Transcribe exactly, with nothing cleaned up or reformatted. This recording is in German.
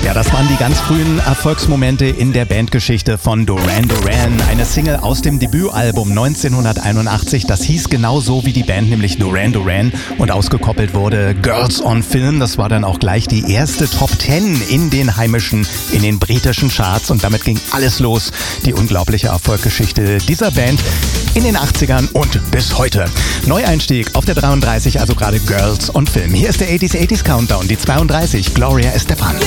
Ja, das waren die ganz frühen Erfolgsmomente in der Bandgeschichte von Duran Duran. Eine Single aus dem Debütalbum neunzehnhunderteinundachtzig. Das hieß genauso wie die Band, nämlich Duran Duran. Und ausgekoppelt wurde Girls on Film. Das war dann auch gleich die erste Top Ten in den heimischen, in den britischen Charts. Und damit ging alles los. Die unglaubliche Erfolgsgeschichte dieser Band in den achtzigern und bis heute. Neueinstieg auf der dreiunddreißig, also gerade Girls on Film. Hier ist der achtziger achtziger Countdown, die zweiunddreißig, Gloria Estefan.